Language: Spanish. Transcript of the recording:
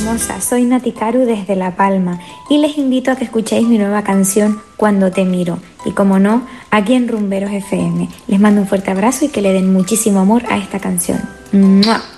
hermosa, soy Nati Caru desde La Palma y les invito a que escuchéis mi nueva canción Cuando te miro y como no, aquí en Rumberos FM. Les mando un fuerte abrazo y que le den muchísimo amor a esta canción. ¡Mua!